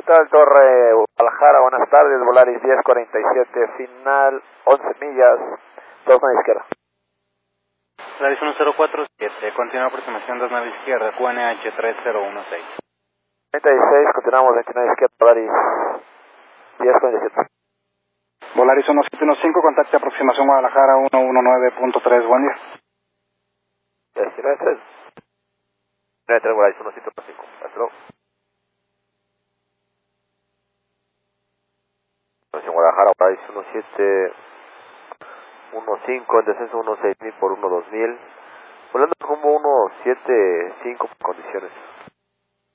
¿Qué tal, Torre Guadalajara? Buenas tardes, Volaris 1047, final 11 millas, 2 a la izquierda. Volaris 1047, continúa aproximación 2 a la izquierda, QNH 3016. 36, continuamos 29 a izquierda, Volaris 1047. Volaris 1715, contacte aproximación Guadalajara 119.3, buen día. 19-3. 19-3, Volaris 1715, hasta luego. Guadalajara, Volaris 1715, el descenso 16000 por 12000, volando como 175 condiciones.